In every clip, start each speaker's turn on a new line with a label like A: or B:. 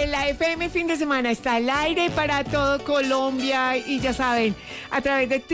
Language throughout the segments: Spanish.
A: La FM fin de semana está al aire para todo Colombia y ya saben, a través de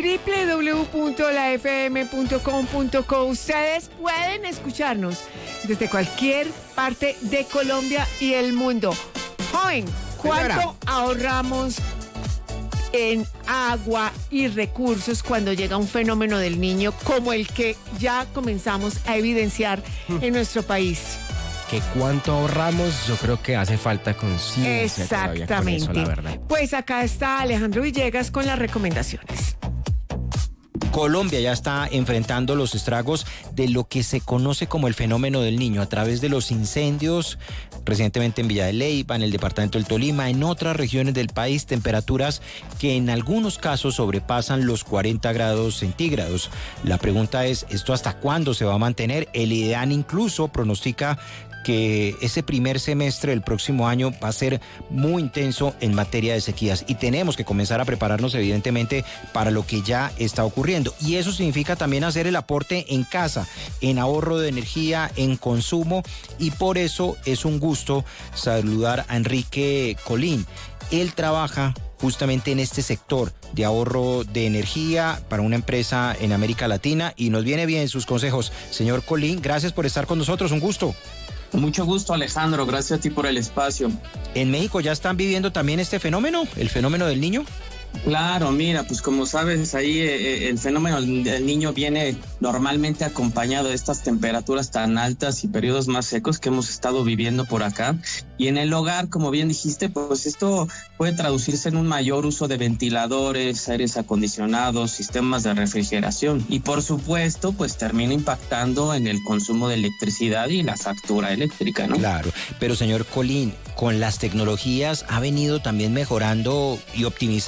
A: www.lafm.com.co ustedes pueden escucharnos desde cualquier parte de Colombia y el mundo. Joven, ¿cuánto ahorramos en agua y recursos cuando llega un fenómeno del niño como el que ya comenzamos a evidenciar en nuestro país?
B: Que cuánto ahorramos, yo creo que hace falta conciencia todavía con eso, la verdad.
A: Pues acá está Alejandro Villegas con las recomendaciones.
C: Colombia ya está enfrentando los estragos de lo que se conoce como el fenómeno del niño a través de los incendios, recientemente en Villa de Leyva, en el departamento del Tolima, en otras regiones del país, temperaturas que en algunos casos sobrepasan los 40 grados centígrados. La pregunta es, ¿esto hasta cuándo se va a mantener? El IDEAN incluso pronostica que ese primer semestre del próximo año va a ser muy intenso en materia de sequías y tenemos que comenzar a prepararnos evidentemente para lo que ya está ocurriendo, y eso significa también hacer el aporte en casa, en ahorro de energía, en consumo, y por eso es un gusto saludar a Enrique Colín. Él trabaja justamente en este sector de ahorro de energía para una empresa en América Latina y nos viene bien sus consejos. Señor Colín, gracias por estar con nosotros, un gusto.
D: Mucho gusto, Alejandro, gracias a ti por el espacio.
C: ¿En México ya están viviendo también este fenómeno, el fenómeno del niño?
D: Claro, mira, pues como sabes, ahí el fenómeno del niño viene normalmente acompañado de estas temperaturas tan altas y periodos más secos que hemos estado viviendo por acá. Y en el hogar, como bien dijiste, pues esto puede traducirse en un mayor uso de ventiladores, aires acondicionados, sistemas de refrigeración. Y por supuesto, pues termina impactando en el consumo de electricidad y la factura eléctrica, ¿no?
C: Claro, pero señor Colín, con las tecnologías ha venido también mejorando y optimizando